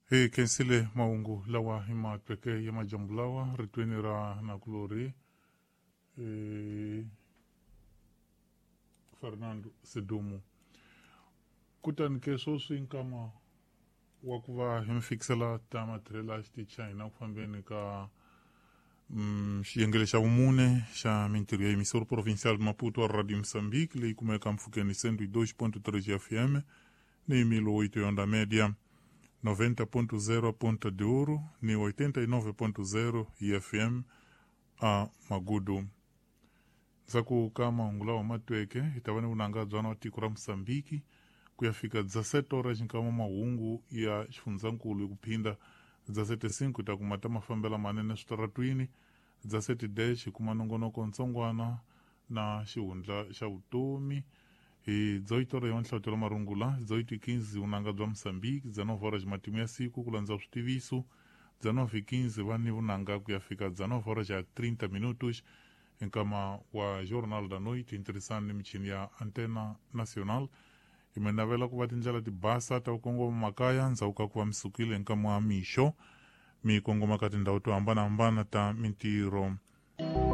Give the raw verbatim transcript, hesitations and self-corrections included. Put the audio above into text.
He kensile maungu lawa hima peke yama jambulawa ritweni ra na kulori e, Fernando Sedumu kutan keso swing kama wakuva hemfixela tama trela sti China kufambeni ka mm, shiyengele sha umune sha mintiri ya emisor provincial Maputo a Radio Moçambique le ikumeka mfukeni cento e dois ponto três F M ni milo oito yonda media noventa ponto zero Ponta de Ouro ni oitenta e nove ponto zero I F M a Magudu. Zaku kama ungulawa matweke itawane unangazwa na watikura Msambiki kuyafika dezasete horas nkama maungu ya shifunzankulu kupinda dezasete cinco itakumata mafambela manene sutaratuini dezasete dez kumanongonoko nsongwana na shiundla sha utomi e dezoito horas yontla utela marungula dezoito e quinze unangazwa Msambiki dezenove horas matimu ya siku kulanza usitivisu dezenove e quinze vani unanga kuyafika dezenove horas ya trinta minutos enkama wa Jornal da Noite interessante mchini ya Antena Nacional imenavela kuvatinjala ti basa ta ukongo makaya nzauka kuwa msukile enkama wa misho mi kongo makati ndauto ambana ambana ta mintiro